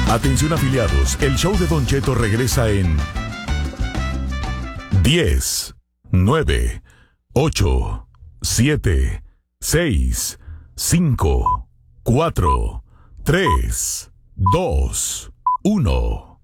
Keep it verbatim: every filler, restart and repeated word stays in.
Atención afiliados, el show de Don Cheto regresa en diez, nueve, ocho, siete, seis, cinco, cuatro, tres, dos, uno.